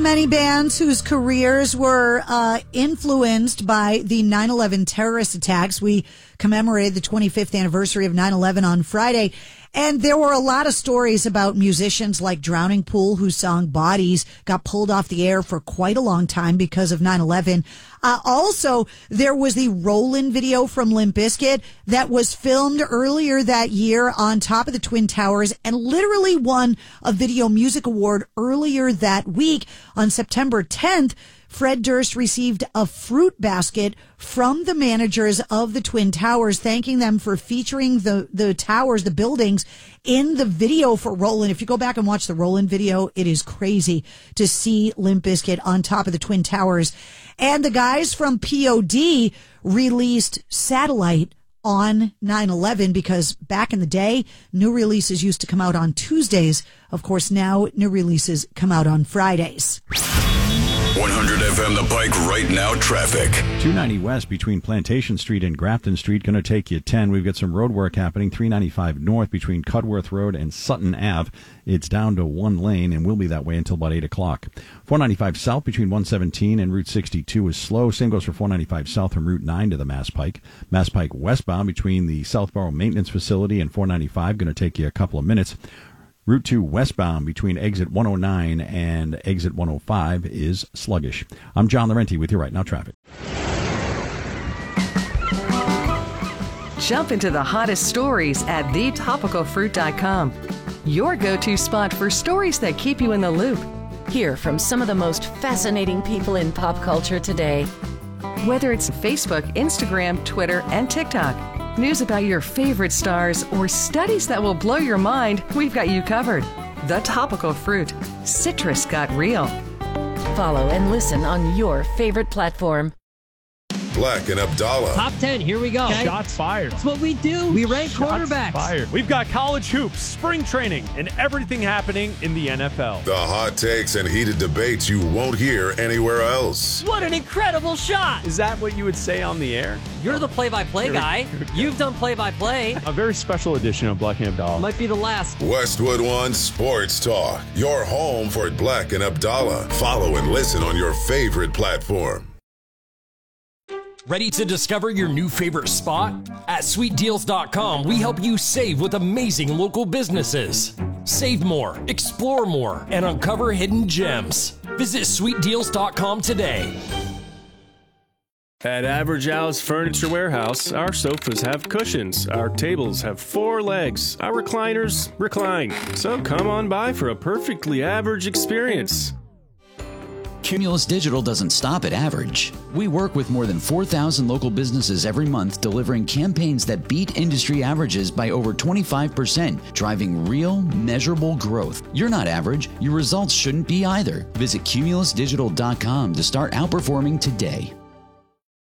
many bands whose careers were influenced by the 9/11 terrorist attacks. We commemorated the 25th anniversary of 9/11 on Friday. And there were a lot of stories about musicians like Drowning Pool, whose song Bodies got pulled off the air for quite a long time because of 9/11. Also, there was the Rollin' video from Limp Bizkit that was filmed earlier that year on top of the Twin Towers and literally won a Video Music Award earlier that week. On September 10th, Fred Durst received a fruit basket from the managers of the Twin Towers, thanking them for featuring the towers, the buildings, in the video for Rollin'. If you go back and watch the Rollin' video, it is crazy to see Limp Bizkit on top of the Twin Towers. And the guys from POD released Satellite on 9/11 because back in the day, new releases used to come out on Tuesdays. Of course, now new releases come out on Fridays. 100 FM The Pike right now traffic. 290 west between Plantation Street and Grafton Street, going to take you 10. We've got some road work happening. 395 north between Cudworth Road and Sutton Ave. It's down to one lane and will be that way until about 8 o'clock. 495 south between 117 and Route 62 is slow. Same goes for 495 south from Route 9 to the Mass Pike. Mass Pike westbound between the Southborough Maintenance Facility and 495, going to take you a couple of minutes. Route 2 westbound between exit 109 and exit 105 is sluggish. I'm John Laurenti with you right now traffic. Jump into the hottest stories at thetopicalfruit.com. Your go-to spot for stories that keep you in the loop. Hear from some of the most fascinating people in pop culture today. Whether it's Facebook, Instagram, Twitter, and TikTok. News about your favorite stars or studies that will blow your mind, we've got you covered. The Topical Fruit. Citrus got real. Follow and listen on your favorite platform. Black and Abdallah. Top 10, here we go. Okay. Shots fired. That's what we do. We rank quarterbacks. Fired. We've got college hoops, spring training, and everything happening in the NFL. The hot takes and heated debates you won't hear anywhere else. What an incredible shot. Is that what you would say on the air? You're the play-by-play guy. You've done play-by-play. A very special edition of Black and Abdallah. Might be the last. Westwood One Sports Talk. Your home for Black and Abdallah. Follow and listen on your favorite platform. Ready to discover your new favorite spot? At sweetdeals.com, we help you save with amazing local businesses. Save more, explore more, and uncover hidden gems. Visit sweetdeals.com today. At Average Al's Furniture Warehouse, our sofas have cushions, our tables have 4 legs, our recliners recline. So come on by for a perfectly average experience. Cumulus Digital doesn't stop at average. We work with more than 4,000 local businesses every month, delivering campaigns that beat industry averages by over 25%, driving real, measurable growth. You're not average. Your results shouldn't be either. Visit cumulusdigital.com to start outperforming today.